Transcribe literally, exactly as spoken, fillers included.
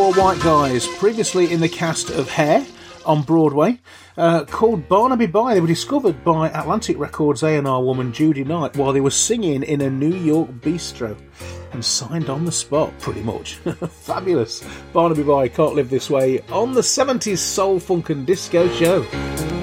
four white guys, previously in the cast of Hair on Broadway, uh, called Barnaby Bye. They were discovered by Atlantic Records A and R woman Judy Knight while they were singing in a New York bistro and signed on the spot, pretty much. Fabulous. Barnaby Bye, Can't Live This Way on the seventies Soul, Funk and Disco Show.